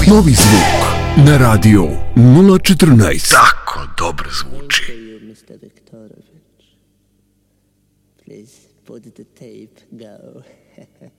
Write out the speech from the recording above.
Novi zvuk na radio 014. Tako dobro zvuči. Mr. Viktorović. Please put the tape go.